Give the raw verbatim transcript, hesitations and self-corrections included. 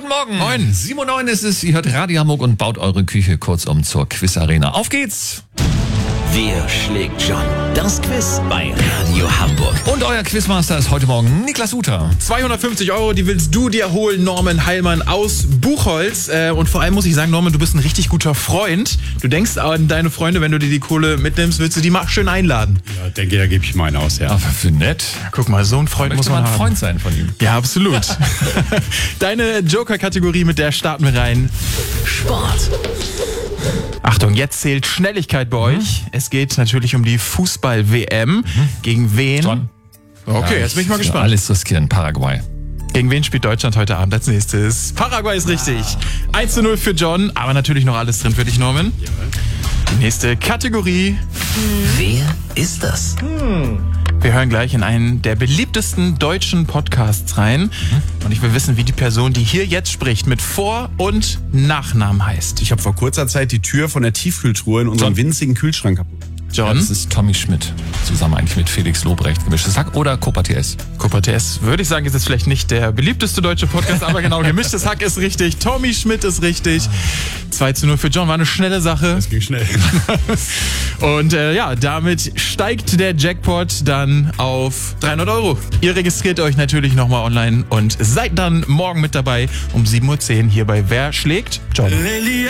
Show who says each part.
Speaker 1: Guten Morgen.
Speaker 2: Moin.
Speaker 1: sieben Uhr neun ist es. Ihr hört Radio Hamburg und baut eure Küche kurzum zur Quiz-Arena. Auf geht's.
Speaker 3: Wer schlägt John? Das Quiz bei Radio Hamburg.
Speaker 1: Und euer Quizmaster ist heute Morgen Niklas Uter.
Speaker 2: zweihundertfünfzig Euro, die willst du dir holen, Norman Heilmann aus Buchholz. Äh, und vor allem muss ich sagen, Norman, du bist ein richtig guter Freund. Du denkst an deine Freunde, wenn du dir die Kohle mitnimmst, willst du die mal schön einladen.
Speaker 4: Ja, denke, da gebe ich meinen aus, ja.
Speaker 1: Aber für nett.
Speaker 2: Ja, guck mal, so ein Freund
Speaker 1: Möchte
Speaker 2: muss man
Speaker 1: man ein
Speaker 2: haben.
Speaker 1: Freund sein von ihm.
Speaker 2: Ja, absolut. Deine Joker-Kategorie, mit der starten wir rein.
Speaker 3: Sport.
Speaker 2: Achtung, jetzt zählt Schnelligkeit bei euch. Es geht natürlich um die Fußball-W M. Gegen wen?
Speaker 1: John.
Speaker 2: Okay,
Speaker 1: Ja,
Speaker 2: jetzt bin ich mal
Speaker 1: für
Speaker 2: gespannt.
Speaker 1: Alles riskieren. Paraguay.
Speaker 2: Gegen wen spielt Deutschland heute Abend als nächstes? Paraguay ist richtig. eins zu null für John, aber natürlich noch alles drin für dich, Norman. Die nächste Kategorie.
Speaker 3: Wer ist das?
Speaker 2: Wir hören gleich in einen der beliebtesten deutschen Podcasts rein. Und ich will wissen, wie die Person, die hier jetzt spricht, mit Vor- und Nachnamen heißt.
Speaker 4: Ich habe vor kurzer Zeit die Tür von der Tiefkühltruhe in unserem
Speaker 1: John.
Speaker 4: winzigen Kühlschrank kaputt.
Speaker 1: Ja,
Speaker 2: John?
Speaker 1: das ist Tommy Schmidt. Zusammen eigentlich mit Felix Lobrecht. Gemischtes Hack oder Copa T S.
Speaker 2: Copa T S, würde ich sagen, ist jetzt vielleicht nicht der beliebteste deutsche Podcast, aber genau, Gemischtes Hack ist richtig. Tommy Schmidt ist richtig. zwei zu null für John, war eine schnelle Sache.
Speaker 4: Das ging schnell.
Speaker 2: Und äh, ja, damit steigt der Jackpot dann auf dreihundert Euro. Ihr registriert euch natürlich nochmal online und seid dann morgen mit dabei um sieben Uhr zehn hier bei Wer schlägt John.